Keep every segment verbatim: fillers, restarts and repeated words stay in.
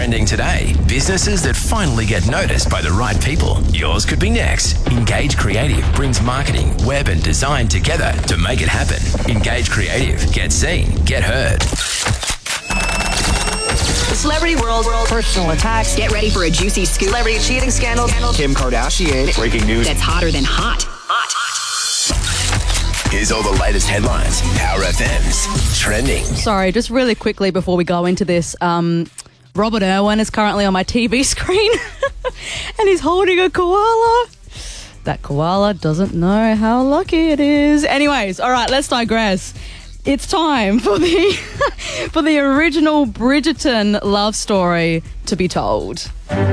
trending today. Businesses that finally get noticed by the right people. Yours could be next. Engage Creative brings marketing, web and design together to make it happen. Engage Creative. Get seen. Get heard. The celebrity world, world, personal attacks. Get ready for a juicy scoop. Celebrity cheating scandal. Kim Kardashian. Breaking news. That's hotter than hot. Hot. Here's all the latest headlines. Power F M's Trending. Sorry, just really quickly before we go into this, um, Robert Irwin is currently on my T V screen and he's holding a koala. That koala doesn't know how lucky it is. Anyways, all right, let's digress. It's time for the for the original Bridgerton love story to be told.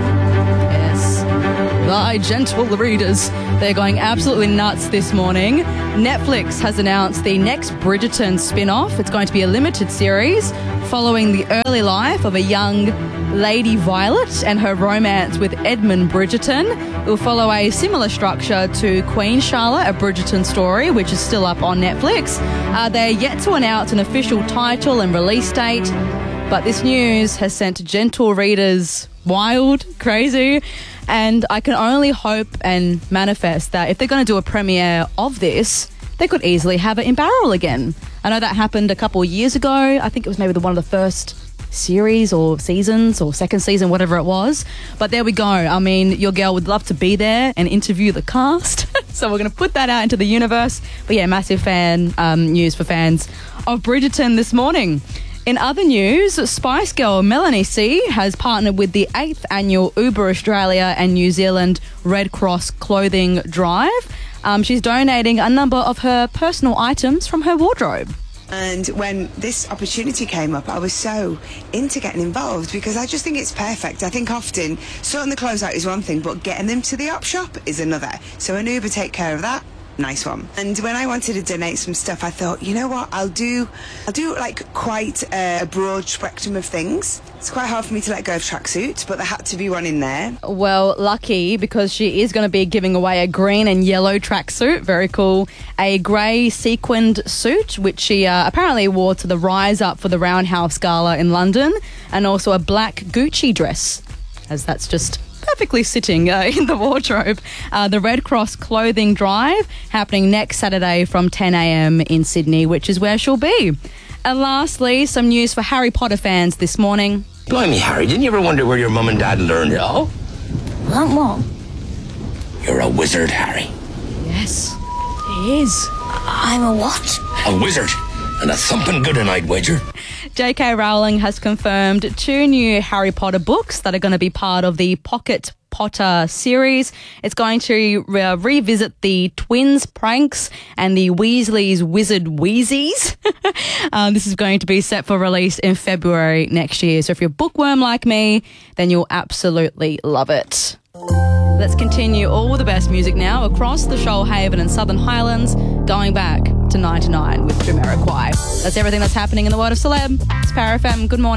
Yes. Thy gentle readers. They're going absolutely nuts this morning. Netflix has announced the next Bridgerton spin-off. It's going to be a limited series following the early life of a young Lady Violet and her romance with Edmund Bridgerton. It will follow a similar structure to Queen Charlotte, a Bridgerton story, which is still up on Netflix. Uh, they're yet to announce an official title and release date, but this news has sent gentle readers wild, crazy, and I can only hope and manifest that if they're going to do a premiere of this, they could easily have it in barrel again. I know that happened a couple of years ago. I think it was maybe the, one of the first series or seasons or second season, whatever it was. But there we go. I mean, your girl would love to be there and interview the cast. So we're going to put that out into the universe. But yeah, massive fan um, news for fans of Bridgerton this morning. In other news, Spice Girl Melanie C has partnered with the eighth annual Uber Australia and New Zealand Red Cross clothing drive. Um, she's donating a number of her personal items from her wardrobe. And when this opportunity came up, I was so into getting involved because I just think it's perfect. I think often sorting the clothes out is one thing, but getting them to the op shop is another. So an Uber take care of that. Nice one. And when I wanted to donate some stuff, I thought, you know what, I'll do I'll do like quite a broad spectrum of things. It's quite hard for me to let go of tracksuits, but there had to be one in there. Well, lucky, because she is going to be giving away a green and yellow tracksuit. Very cool. A grey sequined suit, which she uh, apparently wore to the Rise Up for the Roundhouse Gala in London, and also a black Gucci dress, as that's just perfectly sitting uh, in the wardrobe. Uh, the Red Cross clothing drive happening next Saturday from ten a.m. in Sydney, which is where she'll be. And lastly, some news for Harry Potter fans this morning. Blimey, Harry, didn't you ever wonder where your mum and dad learned it all? What, what? You're a wizard, Harry. Yes, he is. I'm a what? A wizard. And a thumping good, and I'd wager. J K Rowling has confirmed two new Harry Potter books that are going to be part of the Pocket Potter series. It's going to re- revisit the twins' pranks and the Weasleys' wizard Wheezies. um, this is going to be set for release in February next year. So if you're a bookworm like me, then you'll absolutely love it. Let's continue all the best music now across the Shoalhaven and Southern Highlands, going back to ninety-nine with Jamiroquai. That's everything that's happening in the world of celeb. It's Power F M. Good morning.